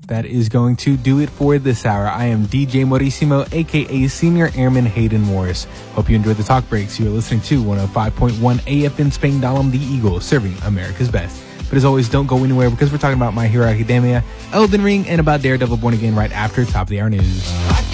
that is going to do it for this hour. I am DJ Morissimo, aka Senior Airman Hayden Morris. Hope you enjoyed the talk breaks. You are listening to 105.1 AFN Spain Dalam, the Eagle, serving America's best. But as always, don't go anywhere because we're talking about My Hero Academia, Elden Ring, and about Daredevil Born Again right after Top of the Hour News.